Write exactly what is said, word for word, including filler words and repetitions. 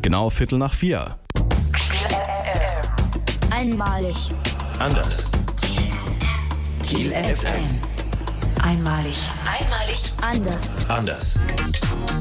Genau Viertel nach vier. Einmalig. Anders. Kiel F M. Einmalig. Einmalig. Anders. Anders.